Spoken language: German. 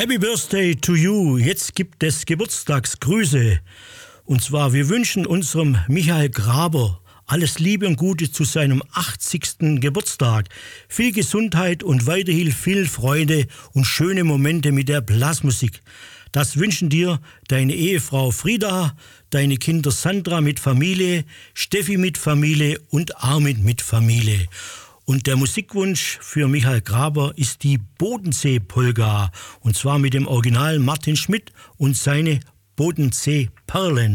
Happy Birthday to you. Jetzt gibt es Geburtstagsgrüße. Und zwar, wir wünschen unserem Michael Graber alles Liebe und Gute zu seinem 80. Geburtstag. Viel Gesundheit und weiterhin viel Freude und schöne Momente mit der Blasmusik. Das wünschen dir deine Ehefrau Frieda, deine Kinder Sandra mit Familie, Steffi mit Familie und Armin mit Familie. Und der Musikwunsch für Michael Graber ist die Bodensee-Polka. Und zwar mit dem Original Martin Schmidt und seine Bodensee-Perlen.